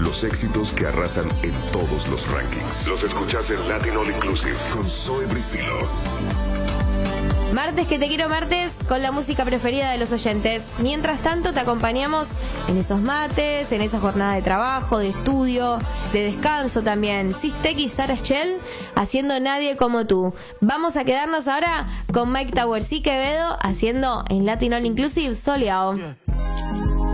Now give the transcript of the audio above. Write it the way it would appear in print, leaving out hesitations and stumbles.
Los éxitos que arrasan en todos los rankings. Los escuchás en Latin All Inclusive con Zoe Bristilo. Martes que te quiero martes con la música preferida de los oyentes. Mientras tanto te acompañamos en esos mates, en esa jornada de trabajo, de estudio, de descanso también. Sistek y Sarah Shell haciendo Nadie Como Tú. Vamos a quedarnos ahora con Mike Towers y Quevedo haciendo en Latin All Inclusive Soleado.